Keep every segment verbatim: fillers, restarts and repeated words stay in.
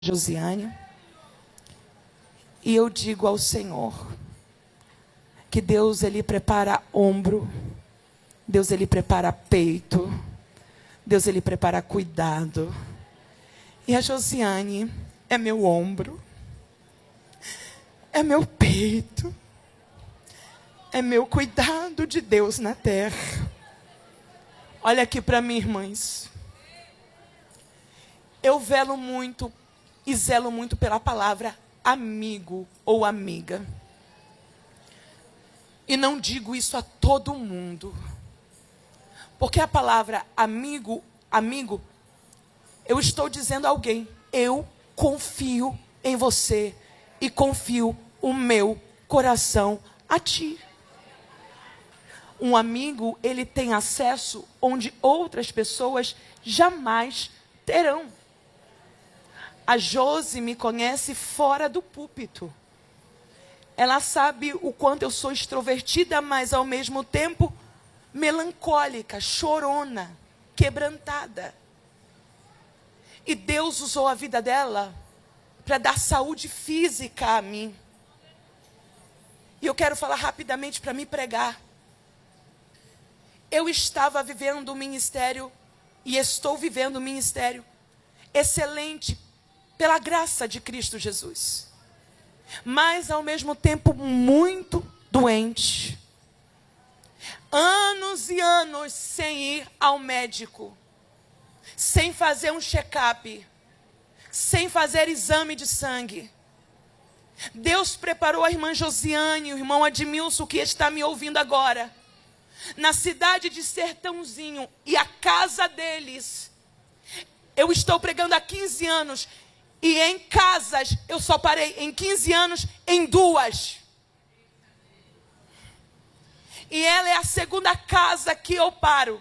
Josiane, e eu digo ao Senhor que Deus, Ele prepara ombro, Deus, Ele prepara peito, Deus, Ele prepara cuidado, e a Josiane é meu ombro, é meu peito, é meu cuidado de Deus na terra. Olha aqui para mim, irmãs, eu velo muito e zelo muito pela palavra amigo ou amiga. E não digo isso a todo mundo. Porque a palavra amigo, amigo, eu estou dizendo a alguém, eu confio em você e confio o meu coração a ti. Um amigo, ele tem acesso onde outras pessoas jamais terão. A Josi me conhece fora do púlpito. Ela sabe o quanto eu sou extrovertida, mas ao mesmo tempo melancólica, chorona, quebrantada. E Deus usou a vida dela para dar saúde física a mim. E eu quero falar rapidamente para me pregar. Eu estava vivendo um ministério, e estou vivendo um ministério excelente, pela graça de Cristo Jesus. Mas, ao mesmo tempo, muito doente. Anos e anos sem ir ao médico. Sem fazer um check-up. Sem fazer exame de sangue. Deus preparou a irmã Josiane e o irmão Admilson, que está me ouvindo agora, na cidade de Sertãozinho. E a casa deles, eu estou pregando há quinze anos. E em casas, eu só parei em quinze anos em duas. E ela é a segunda casa que eu paro.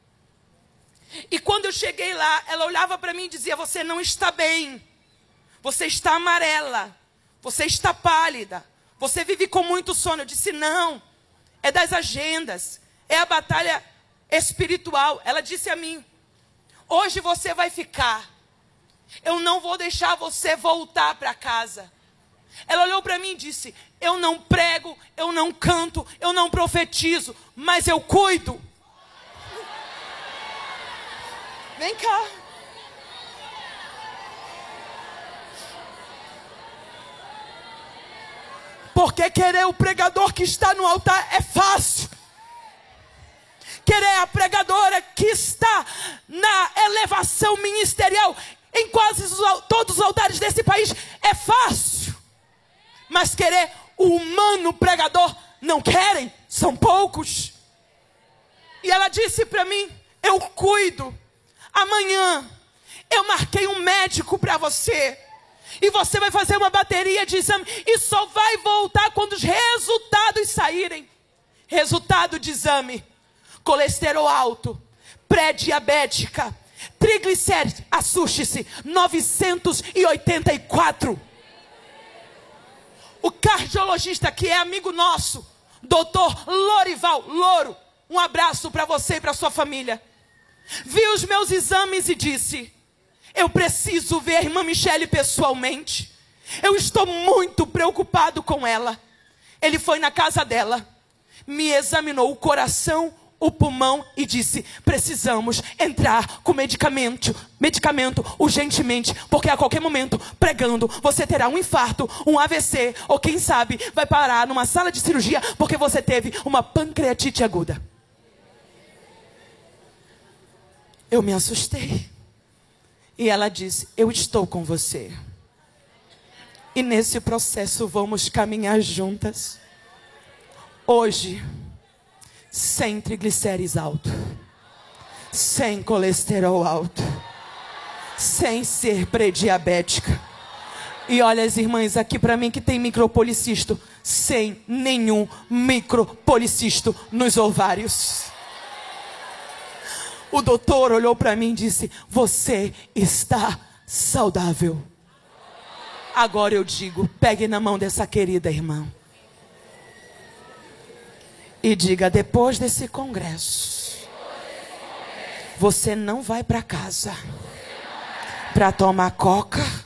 E quando eu cheguei lá, ela olhava para mim e dizia, você não está bem. Você está amarela. Você está pálida. Você vive com muito sono. Eu disse, não. É das agendas. É a batalha espiritual. Ela disse a mim, hoje você vai ficar. Eu não vou deixar você voltar para casa. Ela olhou para mim e disse, eu não prego, eu não canto, eu não profetizo, mas eu cuido. Vem cá. Porque querer o pregador que está no altar é fácil. Querer a pregadora que está na elevação ministerial em quase todos os altares desse país é fácil. Mas querer o humano pregador não querem, são poucos. E ela disse para mim, eu cuido. Amanhã eu marquei um médico para você. E você vai fazer uma bateria de exame e só vai voltar quando os resultados saírem. Resultado de exame: colesterol alto, pré-diabética, triglicérides, assuste-se, novecentos e oitenta e quatro. O cardiologista, que é amigo nosso, doutor Lorival Louro, um abraço para você e para sua família, viu os meus exames e disse, eu preciso ver a irmã Michele pessoalmente. Eu estou muito preocupado com ela. Ele foi na casa dela, me examinou o coração, o pulmão e disse, precisamos entrar com medicamento, medicamento urgentemente, porque a qualquer momento, pregando, você terá um infarto, um A V C, ou quem sabe, vai parar numa sala de cirurgia, porque você teve uma pancreatite aguda. Eu me assustei. E ela disse, eu estou com você. E nesse processo vamos caminhar juntas. Hoje, sem triglicérides alto, sem colesterol alto, sem ser pré-diabética. E olha as irmãs aqui para mim que tem micropolicisto, sem nenhum micropolicisto nos ovários. O doutor olhou para mim e disse, você está saudável. Agora eu digo, pegue na mão dessa querida irmã. E diga, depois desse congresso, você não vai para casa para tomar coca,